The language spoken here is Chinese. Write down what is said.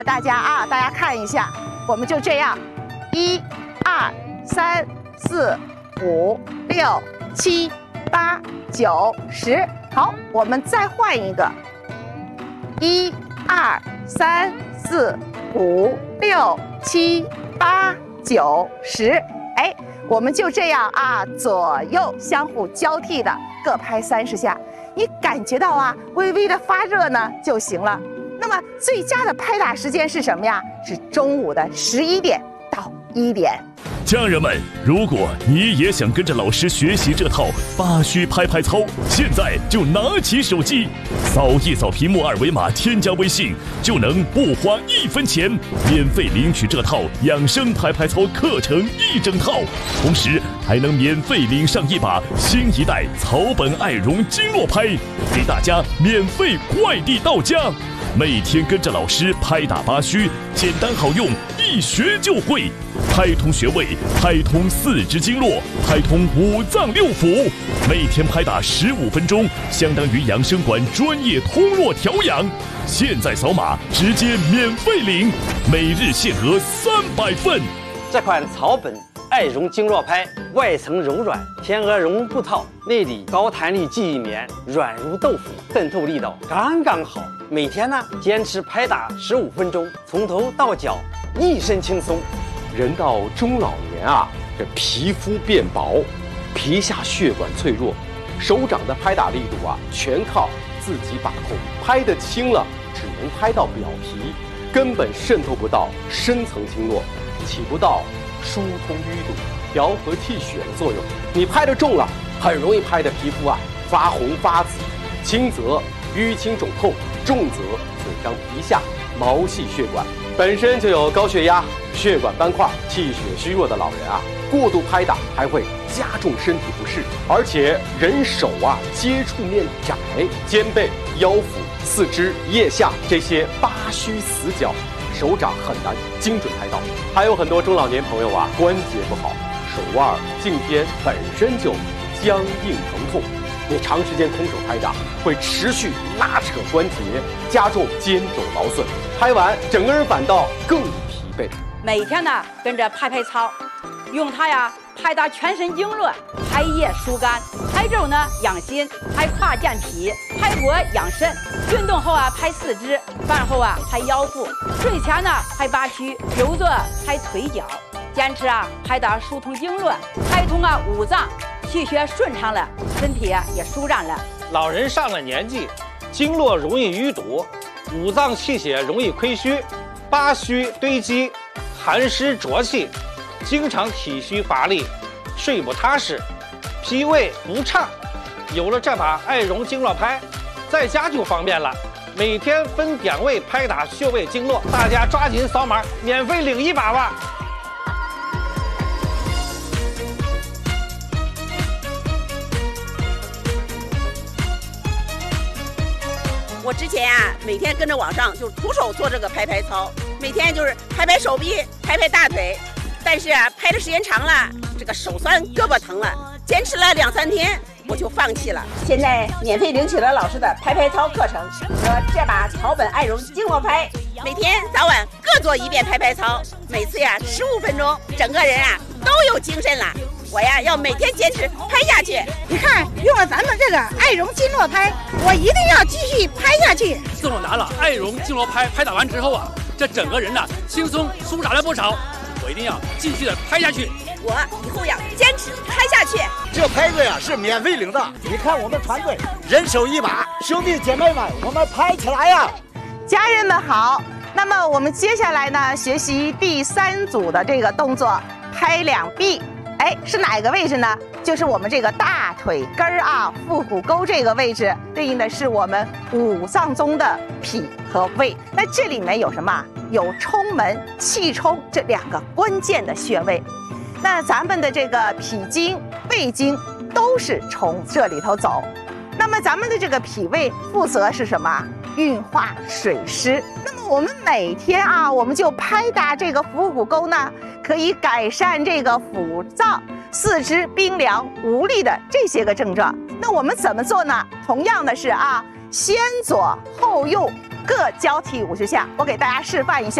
大家看一下，我们就这样，1、2、3、4、5、6、7、8、9、10。好，我们再换一个，1、2、3、4、5、6、7、8、9、10。哎，我们就这样左右相互交替的各拍30下，你感觉到微微的发热呢就行了。那么最佳的拍打时间是什么呀？是中午的11点到1点。 家人们，如果你也想跟着老师学习这套8虚拍拍操，现在就拿起手机，扫一扫屏幕2维码，添加微信，就能不花1分钱，免费领取这套养生拍拍操课程1整套，同时还能免费领上一把新一代草本爱绒经络拍，给大家免费快递到家。每天跟着老师拍打8虚，简单好用，一学就会。拍通穴位，拍通4肢经络，拍通5脏6腑，每天拍打15分钟，相当于养生馆专业通络调养。现在扫码直接免费领，每日限额300份。 这款草本爱绒经络拍，外层柔软，天鹅绒布套，内里高弹力记忆棉，软如豆腐，渗透力道刚刚好。每天呢，坚持拍打15分钟，从头到脚一身轻松。 人到中老年这皮肤变薄，皮下血管脆弱，手掌的拍打力度全靠自己把控，拍得轻了只能拍到表皮，根本渗透不到深层经络，起不到疏通淤堵、调和气血的作用。你拍得重了，很容易拍得皮肤发红发紫，轻则淤青肿痛，重则损伤皮下毛细血管。本身就有高血压、血管斑块、气血虚弱的老人过度拍打还会加重身体不适，而且人手接触面窄，肩背、腰腹、四肢、腋下这些8虚死角，手掌很难精准拍到。还有很多中老年朋友关节不好，手腕、颈肩本身就僵硬疼痛，你长时间空手拍打会持续拉扯关节，加重肩肘劳损，拍完整个人反倒更疲惫。 每天呢跟着拍拍操，用它拍打全身经络，拍腋疏肝，拍肘呢养心，拍胯健脾，拍脖养肾。运动后拍四肢，饭后拍腰腹，睡前呢拍8虚，久坐拍腿脚。坚持拍打疏通经络，拍通5脏，气血顺畅了，身体也舒展了。 老人上了年纪，经络容易淤堵，5脏气血容易亏虚，8虚堆积，寒湿浊气，经常体虚乏力，睡不踏实，脾胃不畅。有了这把爱绒经络拍，在家就方便了，每天分点位拍打穴位经络，大家抓紧扫码，免费领一把吧。 我之前每天跟着网上就徒手做这个拍拍操，每天就是拍拍手臂，拍拍大腿，但是拍的时间长了，这个手酸胳膊疼了，坚持了2、3天我就放弃了。现在免费领取了老师的拍拍操课程和这把草本爱绒经络拍，每天早晚各做1遍拍拍操，每次15分钟，整个人都有精神了。我要每天坚持拍下去。 你看，用了咱们这个爱绒经络拍，我一定要继续拍下去。 自我拿了爱绒经络拍打完之后这整个人轻松舒展了不少。我一定要继续的拍下去。 我以后要坚持拍下去。 这拍子是免费领的，你看我们团队人手一把，兄弟姐妹们，我们拍起来呀！ 家人们好，那么我们接下来呢，学习第3组的这个动作，拍2臂。是哪个位置呢？就是我们这个大腿根儿腹股沟这个位置，对应的是我们5脏中的脾和胃。那这里面有什么？有冲门、气冲这2个关键的穴位。那咱们的这个脾经、胃经都是从这里头走。那么咱们的这个脾胃负责是什么？运化水湿。那么我们每天我们就拍打这个腹股沟呢，可以改善这个腹胀、四肢冰凉无力的这些个症状。那我们怎么做呢？同样的是先左后右各交替50下，我给大家示范一下。